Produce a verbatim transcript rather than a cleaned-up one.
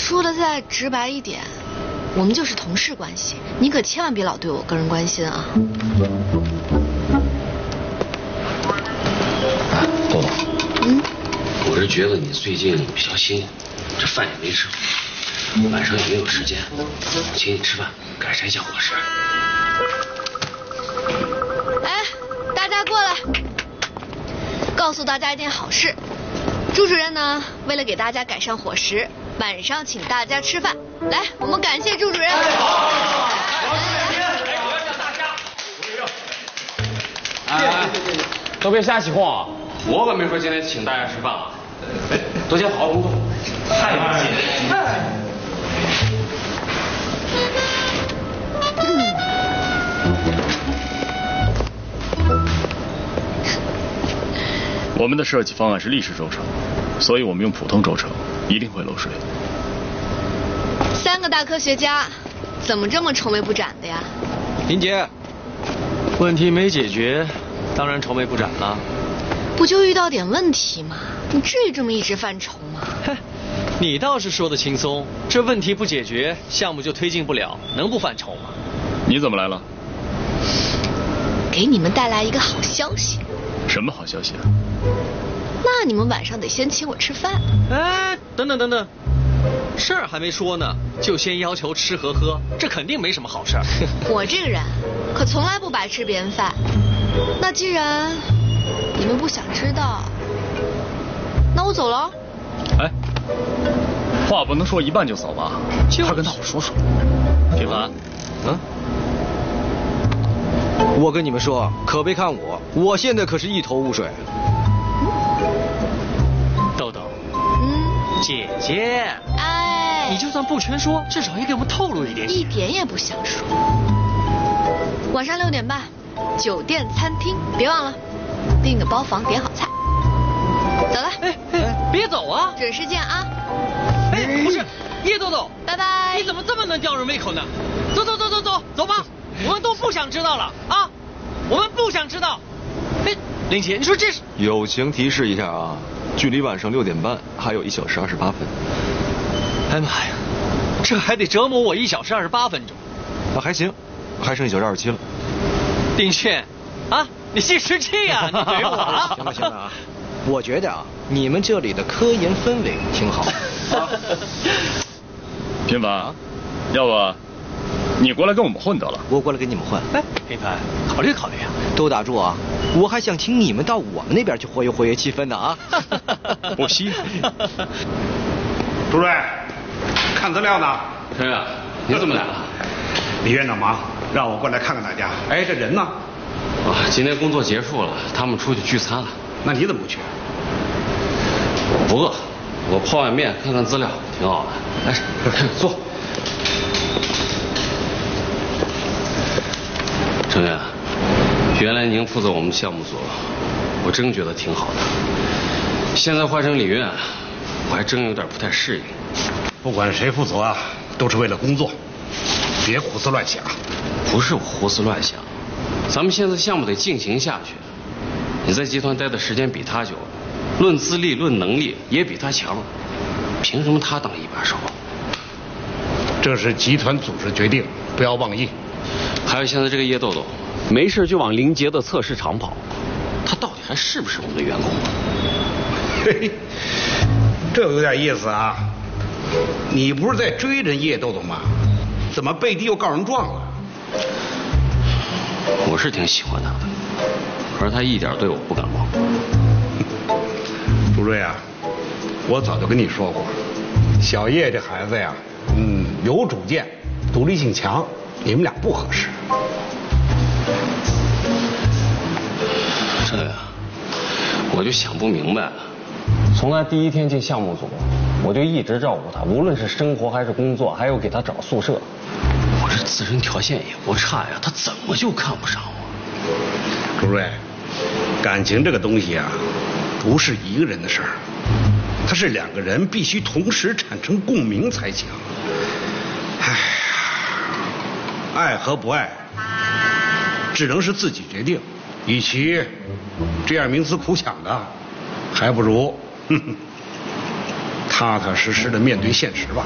说的再直白一点，我们就是同事关系，你可千万别老对我个人关心啊。 哎，豆豆， 嗯， 我是觉得你最近比较心，这饭也没吃，晚上也没有时间，请你吃饭，改善一下伙食。 哎，大家过来，告诉大家一件好事，朱主任呢，为了给大家改善伙食，晚上请大家吃饭。来，我们感谢朱主任。 哎，好，我要叫大虾。 哎， 都别瞎起哄啊！ 我可没说今天请大家吃饭啊，都先好好工作。太不谢了。 我们的设计方案是立式轴承，所以我们用普通轴承一定会漏水。 三个大科学家，怎么这么愁眉不展的呀？ 林杰，问题没解决，当然愁眉不展了。 不就遇到点问题吗？你至于这么一直犯愁吗？ 哼，你倒是说的轻松，这问题不解决，项目就推进不了，能不犯愁吗？ 你怎么来了？ 给你们带来一个好消息。 什么好消息啊？ 那你们晚上得先请我吃饭。 哎，等等等等，事儿还没说呢，就先要求吃和喝，这肯定没什么好事儿。 我这个人可从来不白吃别人饭。那既然你们不想知道，那我走了。 哎，话不能说一半就走吧，快跟大伙说说。 平凡， 嗯。我跟你们说，可别看我，我现在可是一头雾水。 豆豆， 嗯， 姐姐， 哎， 你就算不全说，至少也给我们透露一点。 一点也不想说。晚上六点半，酒店餐厅，别忘了订个包房，点好菜。走了， 哎哎，别走啊！ 准时见啊！ 哎，不是，叶豆豆， 拜拜。 你怎么这么能吊人胃口呢？走走走走走，走吧。我们都不想知道了啊！我们不想知道。哎，林姐，你说这是？ 友情提示一下啊，距离晚上六点半还有一小时二十八分。 哎妈呀，这还得折磨我一小时二十八分钟。 啊，还行，还剩一小时二十七了。 丁炫，啊，你计时器呀、啊，你怼我了。 行了行了啊，我觉得啊，你们这里的科研氛围挺好。 平凡，要不？你过来跟我们混得了， 我过来跟你们混。 哎，平凡，考虑考虑啊。 都打住啊！我还想请你们到我们那边去活跃活跃气氛呢啊！ 不稀罕。 朱瑞，看资料呢？ 陈远，你怎么来了？ 李院长忙，让我过来看看大家。哎，这人呢？ 啊，今天工作结束了，他们出去聚餐了。 那你怎么不去？ 我不饿，我泡碗面看看资料，挺好的。来，坐。程远，原来您负责我们项目组，我真觉得挺好的。现在换成李院，我还真有点不太适应。 不管谁负责啊，都是为了工作，别胡思乱想。 不是我胡思乱想，咱们现在项目得进行下去。你在集团待的时间比他久，论资历、论能力也比他强，凭什么他当一把手？ 这是集团组织决定，不要妄议。 还有现在这个叶豆豆，没事就往林杰的测试场跑，他到底还是不是我们的员工？ 嘿嘿，这有点意思啊！你不是在追人叶豆豆吗？怎么背地又告人状了？ 我是挺喜欢他的，可是他一点对我不感冒。 朱瑞啊，我早就跟你说过，小叶这孩子呀，嗯，有主见，独立性强。你们俩不合适。 这呀，我就想不明白了。从他第一天进项目组，我就一直照顾他，无论是生活还是工作，还有给他找宿舍。我这自身条件也不差呀，他怎么就看不上我？ 朱瑞，感情这个东西啊，不是一个人的事儿，它是两个人必须同时产生共鸣才行。唉。爱和不爱，只能是自己决定。与其这样冥思苦想的，还不如哼哼踏踏实实的面对现实吧。